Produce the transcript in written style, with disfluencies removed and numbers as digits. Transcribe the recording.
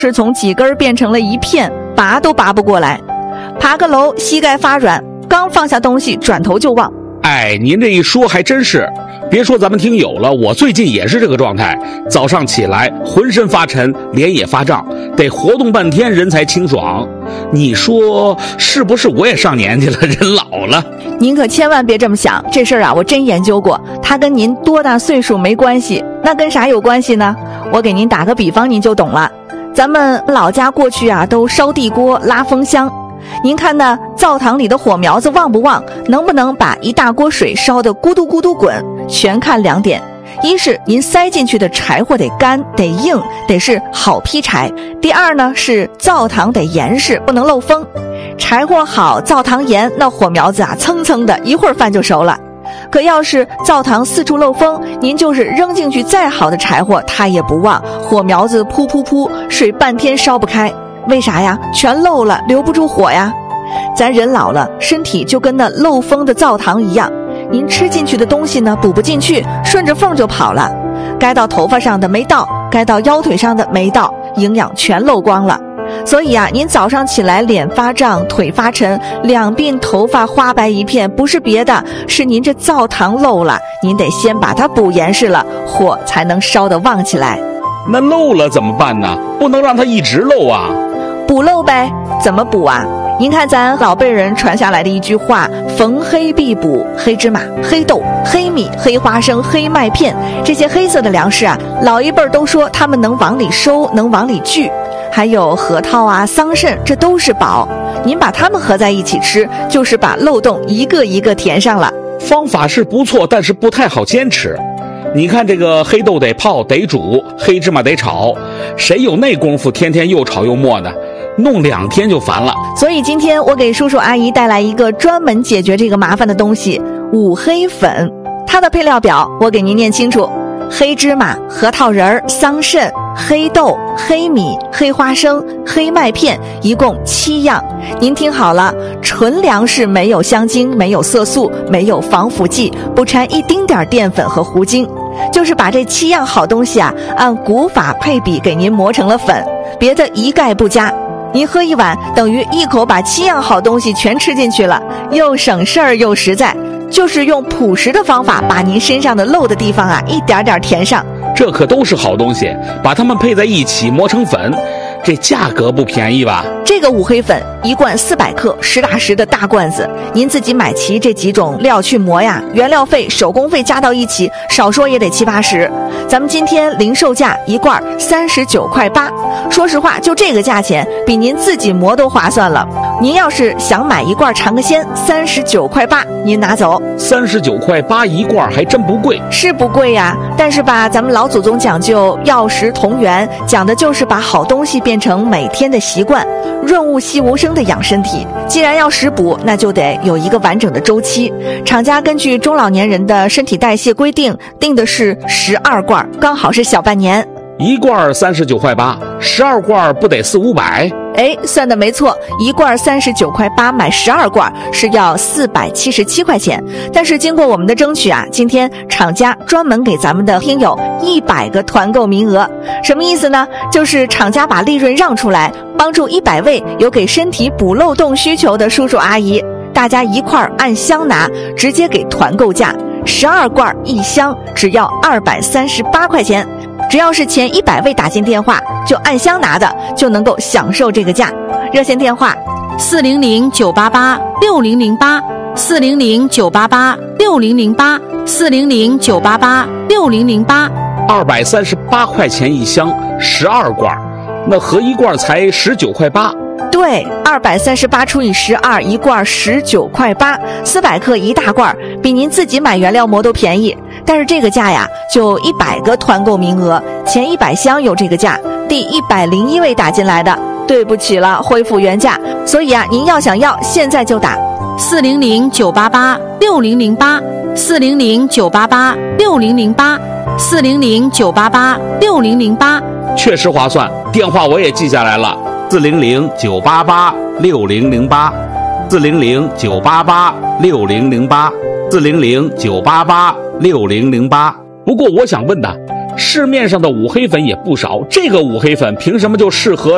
是从几根变成了一片，拔都拔不过来。爬个楼膝盖发软，刚放下东西转头就忘。 哎，您这一说还真是，别说咱们听友了，我最近也是这个状态，早上起来浑身发沉，脸也发胀，得活动半天人才清爽。你说是不是我也上年纪了，人老了？ 您可千万别这么想，这事儿啊我真研究过，它跟您多大岁数没关系。那跟啥有关系呢？我给您打个比方您就懂了。咱们老家过去啊都烧地锅拉风箱，您看那灶堂里的火苗子旺不旺，能不能把一大锅水烧得咕嘟咕嘟滚，全看两点。一是您塞进去的柴火得干得硬，得是好劈柴。第二呢是灶堂得严实，不能漏风。柴火好，灶堂严，那火苗子啊蹭蹭的，一会儿饭就熟了。可要是灶堂四处漏风，您就是扔进去再好的柴火它也不旺，火苗子噗噗噗，水半天烧不开。为啥呀？全漏了，留不住火呀。咱人老了，身体就跟那漏风的灶堂一样，您吃进去的东西呢补不进去，顺着缝就跑了，该到头发上的没到，该到腰腿上的没到，营养全漏光了。所以啊，您早上起来脸发胀，腿发沉，两鬓头发花白一片，不是别的，是您这灶堂漏了，您得先把它补严实了，火才能烧得旺起来。 那漏了怎么办呢？不能让它一直漏啊。 补漏呗。怎么补啊？您看咱老辈人传下来的一句话，逢黑必补，黑芝麻、黑豆、黑米、黑花生、黑麦片，这些黑色的粮食啊，老一辈都说他们能往里收，能往里聚。还有核桃啊、桑葚，这都是宝。您把它们合在一起吃，就是把漏洞一个一个填上了。 方法是不错，但是不太好坚持。你看这个黑豆得泡得煮，黑芝麻得炒，谁有那功夫天天又炒又磨呢？弄2天就烦了。 所以今天我给叔叔阿姨带来一个专门解决这个麻烦的东西——五黑粉。它的配料表我给您念清楚：黑芝麻、核桃仁、桑葚、黑豆、黑米、黑花生、黑麦片，一共7样。您听好了，纯粮食，没有香精，没有色素，没有防腐剂，不掺一丁点淀粉和糊精，就是把这7样好东西啊，按古法配比给您磨成了粉，别的一概不加。您喝一碗，等于一口把7样好东西全吃进去了，又省事儿又实在。就是用朴实的方法，把您身上的漏的地方啊，一点点填上。 这可都是好东西，把它们配在一起磨成粉，这价格不便宜吧？ 这个五黑粉一罐400克，实打实的大罐子，您自己买齐这几种料去磨呀，原料费、手工费加到一起，少说也得70、80。咱们今天零售价一罐39.8块。说实话，就这个价钱，比您自己磨都划算了。您要是想买一罐尝个鲜，39.8块，您拿走。 39.8块一罐还真不贵。 是不贵呀，但是吧，咱们老祖宗讲究药食同源，讲的就是把好东西变成每天的习惯，润物细无声的养身体。既然要食补，那就得有一个完整的周期。厂家根据中老年人的身体代谢规定，定的是12罐，刚好是小半年。 一罐39.8块，12罐不得400、500？ 哎，算的没错，一罐39.8块，买12罐是要477块钱。但是经过我们的争取啊，今天厂家专门给咱们的听友100个团购名额。什么意思呢？就是厂家把利润让出来，帮助100位有给身体补漏洞需求的叔叔阿姨，大家一块按箱拿，直接给团购价，12罐一箱只要238块钱。只要是前100位打进电话就按箱拿的，就能够享受这个价。热线电话 400-988-6008，400-988-6008，400-988-6008，238块钱一箱，12罐，那合一罐才19.8块。 对，238除以12，一罐19.8块，400克一大罐，比您自己买原料磨都便宜。但是这个价呀，就100个团购名额，前100箱有这个价，第101位打进来的，对不起了，恢复原价。所以啊，您要想要，现在就打 400-988-6008，400-988-6008，400-988-6008。 确实划算，电话我也记下来了，400-988-6008，400-988-6008，400-988-6008。不过我想问的，市面上的五黑粉也不少，这个五黑粉凭什么就适合